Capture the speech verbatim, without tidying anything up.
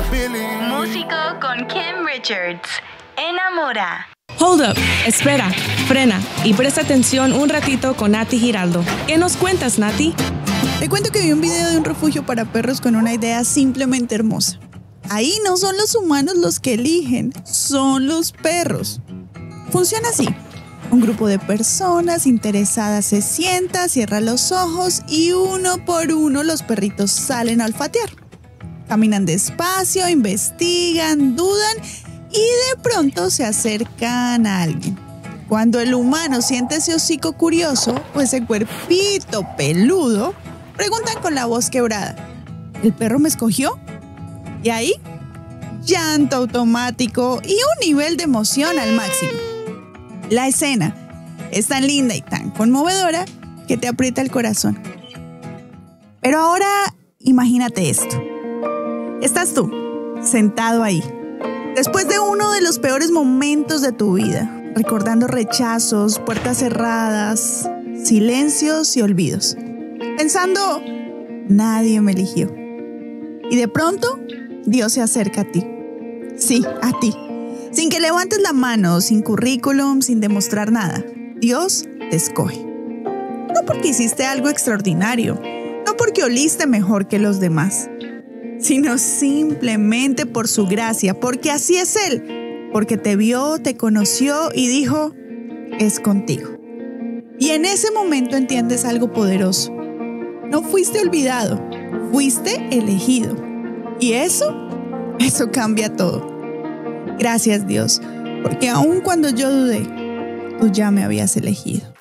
Músico con Kim Richards. Enamora. Hold up, espera, frena y presta atención un ratito con Nati Giraldo. ¿Qué nos cuentas, Nati? Te cuento que vi un video de un refugio para perros con una idea simplemente hermosa. Ahí no son los humanos los que eligen, son los perros. Funciona así. Un grupo de personas interesadas se sienta, cierra los ojos y uno por uno los perritos salen a olfatear. Caminan despacio, investigan, dudan y de pronto se acercan a alguien. Cuando el humano siente ese hocico curioso o ese cuerpito peludo, preguntan con la voz quebrada: ¿el perro me escogió? Y ahí, llanto automático y un nivel de emoción al máximo. La escena es tan linda y tan conmovedora que te aprieta el corazón. Pero ahora, imagínate esto. Estás tú, sentado ahí, después de uno de los peores momentos de tu vida, recordando rechazos, puertas cerradas, silencios y olvidos, pensando: nadie me eligió. Y de pronto, Dios se acerca a ti. Sí, a ti. Sin que levantes la mano, sin currículum, sin demostrar nada. Dios te escoge. No porque hiciste algo extraordinario, no porque oliste mejor que los demás, sino simplemente por su gracia, porque así es Él, porque te vio, te conoció y dijo: es contigo. Y en ese momento entiendes algo poderoso. No fuiste olvidado, fuiste elegido. Y eso, eso cambia todo. Gracias, Dios, porque aun cuando yo dudé, tú ya me habías elegido.